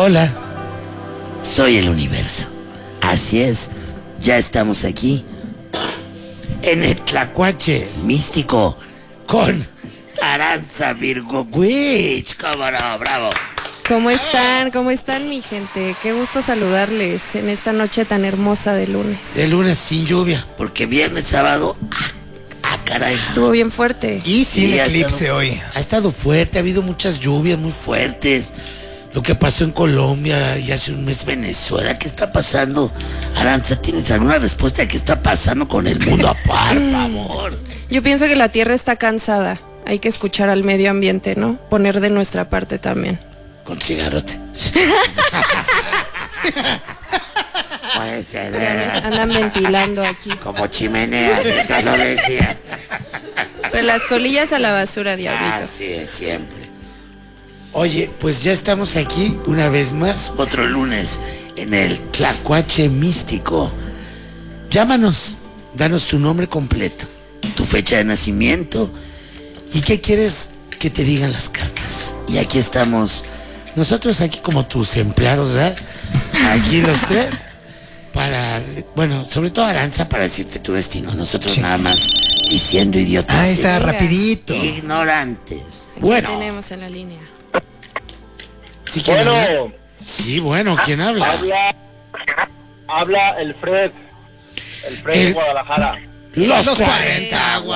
Hola, soy el universo. Así es, ya estamos aquí en el Tlacuache místico con Aranza Virgo Witch. ¿Cómo no? Bravo. ¿Cómo están? ¿Cómo están, mi gente? Qué gusto saludarles en esta noche tan hermosa de lunes. De lunes sin lluvia, porque viernes, sábado, caray. Estuvo bien fuerte. Y sin Sí, eclipse hoy. Ha estado fuerte, ha habido muchas lluvias muy fuertes. Lo que pasó en Colombia y hace un mes Venezuela, ¿qué está pasando? Aranza, ¿tienes alguna respuesta de qué está pasando con el mundo? Por favor. Yo pienso que la Tierra está cansada. Hay que escuchar al medio ambiente, ¿no? Poner de nuestra parte también. Con cigarrote. Puede ser. Andan ventilando aquí. Como chimenea, eso lo decía. Pues las colillas a la basura, diablito. Así es, siempre. Oye, pues ya estamos aquí una vez más, otro lunes, en el Tlacuache místico. Llámanos, danos tu nombre completo, tu fecha de nacimiento y qué quieres que te digan las cartas. Y aquí estamos, nosotros aquí como tus empleados, ¿verdad? Aquí los tres, para, bueno, sobre todo Aranza, para decirte tu destino. Nosotros nada más diciendo idiotas. Ahí está, rapidito. Ignorantes. Aquí Bueno. lo tenemos en la línea. ¿Sí, quién habla? Bueno, Sí, bueno, ¿quién habla? habla el Fred de Guadalajara. Los 40